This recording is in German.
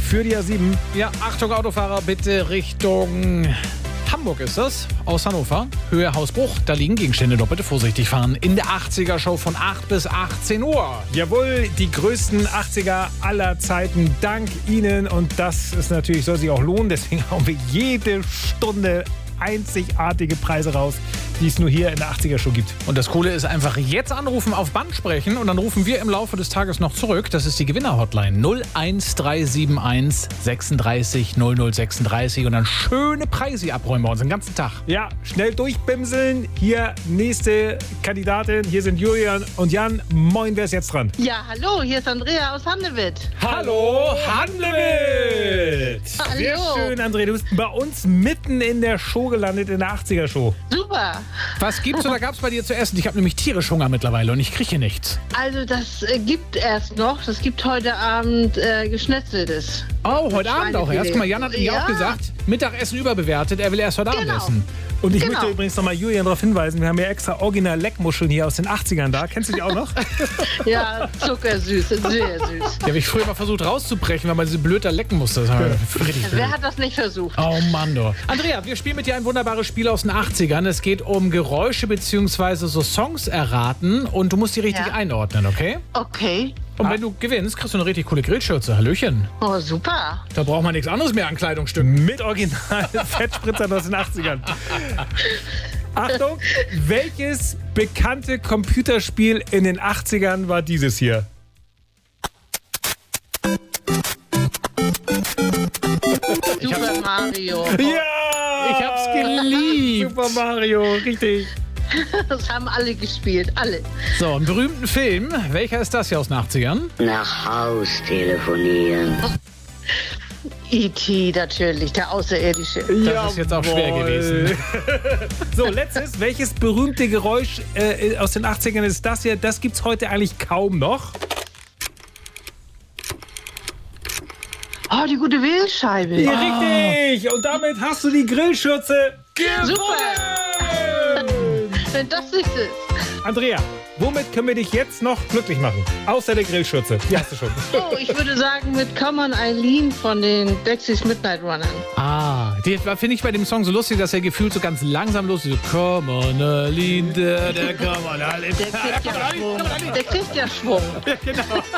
für die A7. Ja, Achtung Autofahrer, bitte Richtung Hamburg ist das, aus Hannover. Höhe Hausbruch, da liegen Gegenstände, dort bitte vorsichtig fahren. In der 80er-Show von 8 bis 18 Uhr. Jawohl, die größten 80er aller Zeiten. Dank Ihnen. Und das ist natürlich, soll sich auch lohnen. Deswegen hauen wir jede Stunde einzigartige Preise raus, die es nur hier in der 80er-Show gibt. Und das Coole ist einfach jetzt anrufen, auf Band sprechen und dann rufen wir im Laufe des Tages noch zurück. Das ist die Gewinner-Hotline 01371 36 0036 und dann schöne Preise abräumen bei uns den ganzen Tag. Ja, schnell durchbimseln. Hier nächste Kandidatin. Hier sind Julian und Jan. Moin, wer ist jetzt dran? Ja, hallo, hier ist Andrea aus Handewitt. Hallo, Handewitt! Hallo. Sehr schön, Andrea. Du bist bei uns mitten in der Show gelandet, in der 80er-Show. Super. Was gibt's oder gab's bei dir zu essen? Ich habe nämlich tierisch Hunger mittlerweile und ich kriege hier nichts. Also das gibt erst noch. Das gibt heute Abend Geschnetzeltes. Oh, heute Abend auch erst. Guck mal, Jan hat mir Ja. auch gesagt, Mittagessen überbewertet, er will erst heute Abend Genau. essen. Und ich Genau. möchte übrigens nochmal Julian darauf hinweisen, wir haben ja extra original Leckmuscheln hier aus den 80ern da. Kennst du die auch noch? Ja, zuckersüß, sehr süß. Die habe ich früher mal versucht rauszubrechen, weil man diese blöd da lecken musste. Das war richtig Wer blöd. hat das nicht versucht? Oh Mann, du. Andrea, wir spielen mit dir ein wunderbares Spiel aus den 80ern. Es geht um Geräusche bzw. so Songs erraten und du musst die richtig Ja. einordnen, okay? Okay. Und wenn du gewinnst, kriegst du eine richtig coole Grillschürze. Hallöchen. Oh, super. Da braucht man nichts anderes mehr an Kleidungsstücken. Mit original Fettspritzern aus den 80ern. Achtung, welches bekannte Computerspiel in den 80ern war dieses hier? Super Mario. Ja! Ich hab's geliebt. Super Mario, richtig. Das haben alle gespielt, alle. So, einen berühmten Film. Welcher ist das hier aus den 80ern? Nach Haus telefonieren. E.T. natürlich, der Außerirdische. Das ist jetzt auch schwer gewesen. So, letztes. Welches berühmte Geräusch aus den 80ern ist das hier? Das gibt's heute eigentlich kaum noch. Oh, die gute Wählscheibe. Ja, richtig. Und damit hast du die Grillschürze Super. Wenn das nicht ist. Andrea, womit können wir dich jetzt noch glücklich machen? Außer der Grillschürze. Die hast du schon. Oh, ich würde sagen mit Come on Eileen von den Dexys Midnight Runnern. Ah, finde ich bei dem Song so lustig, dass er gefühlt so ganz langsam los ist. So, come on, Aline, der come on, Aline. Der kriegt ja Schwung. Der kriegt ja Schwung. Genau.